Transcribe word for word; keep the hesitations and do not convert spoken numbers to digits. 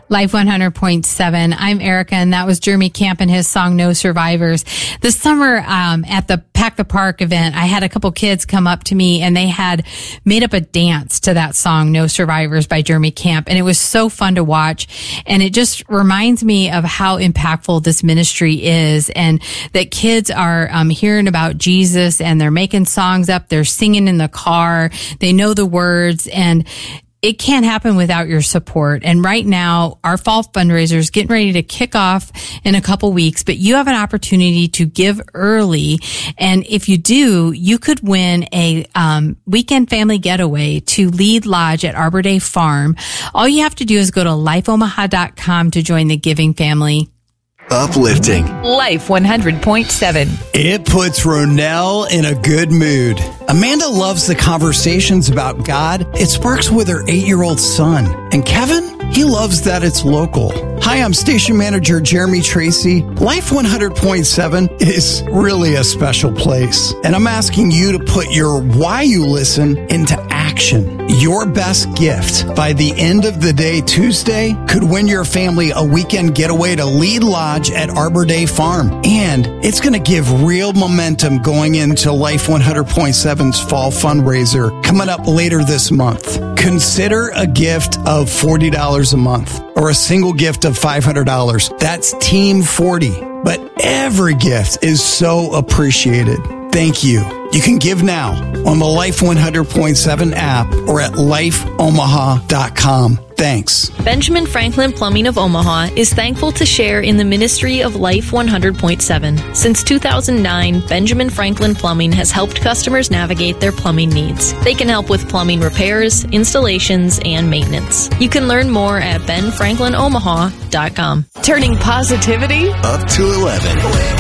Life one hundred point seven. I'm Erica, and that was Jeremy Camp and his song No Survivors. This summer, um, at the Pack the Park event, I had a couple kids come up to me and they had made up a dance to that song, No Survivors by Jeremy Camp. And it was so fun to watch. And it just reminds me of how impactful this ministry is, and that kids are um, hearing about Jesus and they're making songs up. They're singing in the car. They know the words, and it can't happen without your support. And right now, our fall fundraiser is getting ready to kick off in a couple weeks, but you have an opportunity to give early. And if you do, you could win a um, weekend family getaway to Lead Lodge at Arbor Day Farm. All you have to do is go to life omaha dot com to join the giving family. Uplifting. Life one hundred point seven. It puts Ronell in a good mood. Amanda loves the conversations about God it sparks with her eight-year-old son. And Kevin, he loves that it's local. Hi, I'm station manager Jeremy Tracy. Life one hundred point seven is really a special place. And I'm asking you to put your why you listen into action. Your best gift by the end of the day Tuesday could win your family a weekend getaway to Lead Lodge at Arbor Day Farm. And it's going to give real momentum going into Life one hundred point seven's fall fundraiser coming up later this month. Consider a gift of forty dollars a month or a single gift of five hundred dollars. That's Team forty. But every gift is so appreciated. Thank you. You can give now on the Life one hundred point seven app or at life omaha dot com. Thanks. Benjamin Franklin Plumbing of Omaha is thankful to share in the ministry of Life one hundred point seven. Since two thousand nine, Benjamin Franklin Plumbing has helped customers navigate their plumbing needs. They can help with plumbing repairs, installations, and maintenance. You can learn more at ben franklin omaha dot com. Turning positivity up to eleven.